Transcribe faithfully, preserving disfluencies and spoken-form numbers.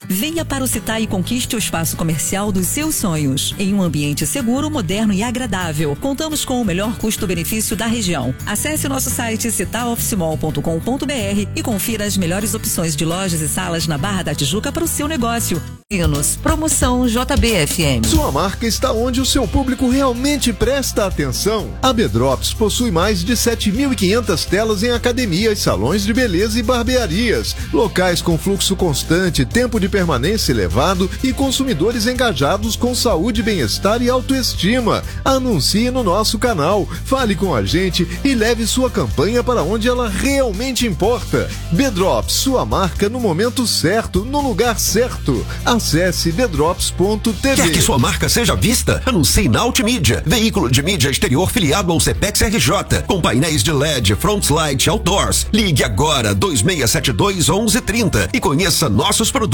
Venha para o Citai e conquiste o espaço comercial dos seus sonhos. Em um ambiente seguro, moderno e agradável. Contamos com o melhor custo-benefício da região. Acesse nosso site citai office mall ponto com ponto br e confira as melhores opções de lojas e salas na Barra da Tijuca para o seu negócio. Menos promoção J B F M. Sua marca está onde o seu público realmente presta atenção. A Bedrops possui mais de sete mil e quinhentas telas em academias, salões de beleza e barbearias. Locais com fluxo constante, tempo de permanência elevado e consumidores engajados com saúde, bem-estar e autoestima. Anuncie no nosso canal, fale com a gente e leve sua campanha para onde ela realmente importa. Bedrops, sua marca no momento certo, no lugar certo. Acesse bedrops ponto t v. Quer que sua marca seja vista? Anuncie na Ultimídia, veículo de mídia exterior filiado ao Cepex R J, com painéis de L E D, frontlight, outdoors. Ligue agora dois seis sete dois, onze trinta e conheça nossos produtos.